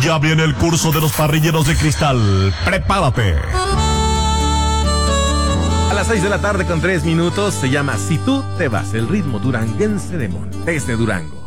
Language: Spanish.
Ya viene el curso de los parrilleros de cristal. Prepárate. A las 6 de la tarde con 3 minutos se llama Si tú te vas, el ritmo duranguense de Montes de Durango.